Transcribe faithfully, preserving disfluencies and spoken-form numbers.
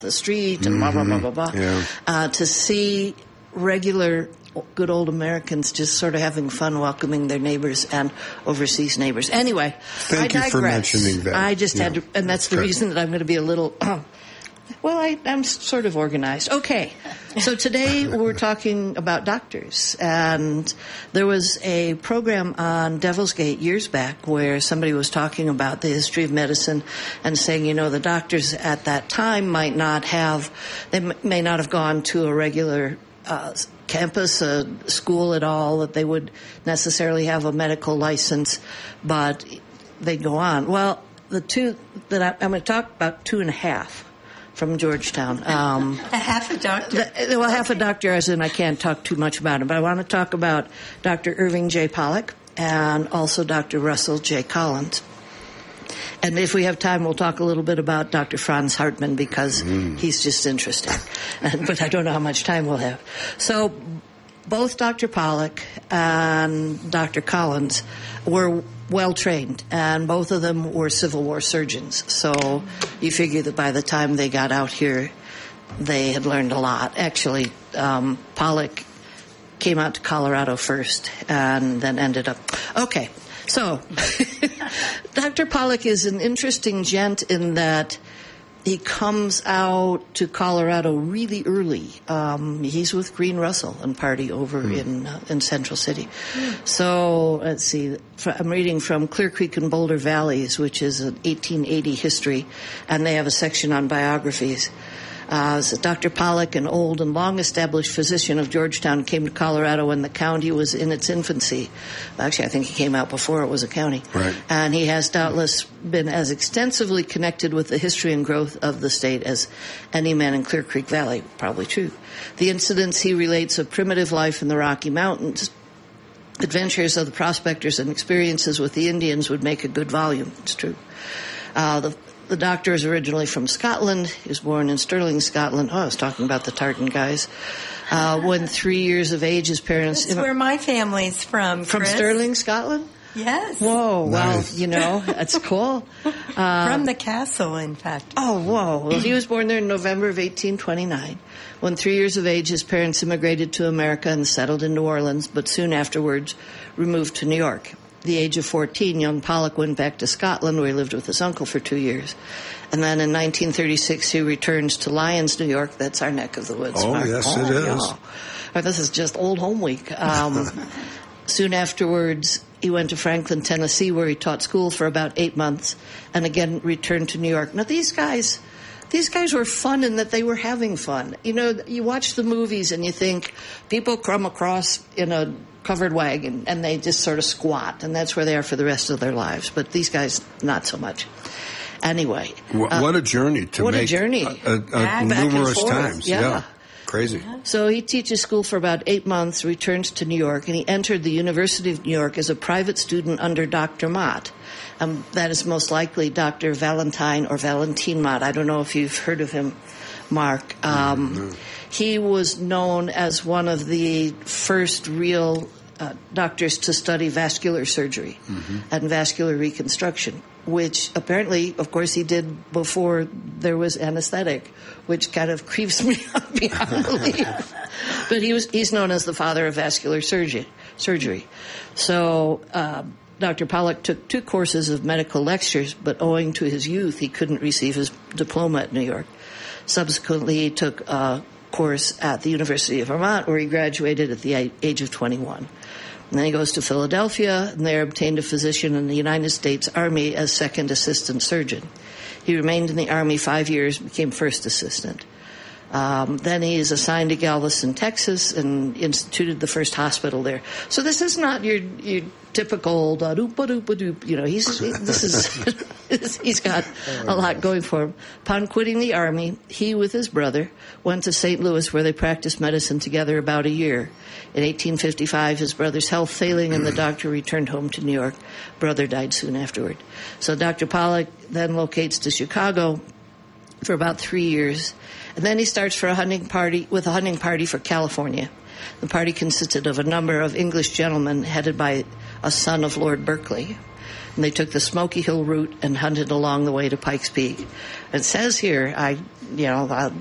the street and blah, blah, blah, blah, blah. Yeah. Uh, to see regular good old Americans just sort of having fun welcoming their neighbors and overseas neighbors. Anyway, Thank I you digress. for mentioning that. I just yeah. had to, and that's the Sure. reason that I'm going to be a little, well, I, I'm sort of organized. Okay, so today we're talking about doctors, and there was a program on Devil's Gate years back where somebody was talking about the history of medicine and saying, you know, the doctors at that time might not have, they m- may not have gone to a regular uh, campus, a school at all, that they would necessarily have a medical license, but they go on. Well, the two that I, I'm going to talk about, two and a half from Georgetown. Um, a half a doctor? The, well, half a doctor, as in I can't talk too much about him, but I want to talk about Doctor Irving J. Pollock and also Doctor Russell J. Collins. And if we have time, we'll talk a little bit about Doctor Franz Hartmann because mm. he's just interesting. And, but I don't know how much time we'll have. So both Doctor Pollock and Doctor Collins were well-trained, and both of them were Civil War surgeons. So you figure that by the time they got out here, they had learned a lot. Actually, um, Pollock came out to Colorado first and then ended up... Okay. So, Doctor Pollock is an interesting gent in that he comes out to Colorado really early. Um, he's with Green Russell and party over mm. in uh, in Central City. Mm. So, let's see. I'm reading from Clear Creek and Boulder Valleys, which is an eighteen eighty history, and they have a section on biographies. Uh, so Doctor Pollock, an old and long-established physician of Georgetown, came to Colorado when the county was in its infancy. Actually, I think he came out before it was a county. Right. And he has doubtless been as extensively connected with the history and growth of the state as any man in Clear Creek Valley. Probably true. The incidents he relates of primitive life in the Rocky Mountains, adventures of the prospectors, and experiences with the Indians would make a good volume. It's true. Uh, the The doctor is originally from Scotland. He was born in Stirling, Scotland. Oh, I was talking about the Tartan guys. Uh, when three years of age, his parents... That's where my family's from, From Chris. Stirling, Scotland? Yes. Whoa, nice. Well, you know, that's cool. Uh, from the castle, in fact. Oh, whoa. Well, he was born there in November of eighteen twenty-nine. When three years of age, his parents immigrated to America and settled in New Orleans, but soon afterwards removed to New York. At the age of fourteen, young Pollock went back to Scotland, where he lived with his uncle for two years. And then in nineteen thirty-six, he returns to Lyons, New York. That's our neck of the woods. Oh, Mark. yes, oh, it is. Yeah. Oh, this is just old home week. Um, soon afterwards, he went to Franklin, Tennessee, where he taught school for about eight months, and again returned to New York. Now, these guys... These guys were fun in that they were having fun. You know, you watch the movies and you think people come across in a covered wagon and they just sort of squat, and that's where they are for the rest of their lives. But these guys, not so much. Anyway. What, uh, what a journey to what make. a journey. A, a, Back numerous and forth. times. Yeah. yeah. Crazy. So he teaches school for about eight months, returns to New York, and he entered the University of New York as a private student under Doctor Mott. Um, that is most likely Doctor Valentine or Valentine Mott. I don't know if you've heard of him, Mark. Um, mm-hmm. He was known as one of the first real uh, doctors to study vascular surgery mm-hmm. and vascular reconstruction, which apparently, of course, he did before there was anesthetic, which kind of creeps me out beyond belief. But he was he's known as the father of vascular surgery. surgery. So uh, Doctor Pollock took two courses of medical lectures, but owing to his youth, he couldn't receive his diploma at New York. Subsequently, he took a course at the University of Vermont, where he graduated at the age of twenty-one. And then he goes to Philadelphia, and there obtained a position in the United States Army as second assistant surgeon. He remained in the Army five years, became first assistant. Um, then he is assigned to Galveston, Texas, and instituted the first hospital there. So this is not your your typical da doop a doop a doop. You know, he's this is he's got a lot going for him. Upon quitting the Army, he with his brother went to Saint Louis, where they practiced medicine together about a year. In eighteen fifty-five, his brother's health failing, and the doctor returned home to New York. Brother died soon afterward. So Doctor Pollock then locates to Chicago for about three years. And then he starts for a hunting party with a hunting party for California. The party consisted of a number of English gentlemen headed by a son of Lord Berkeley. and they took the Smoky Hill route and hunted along the way to Pikes Peak. It says here, I, you know, I'll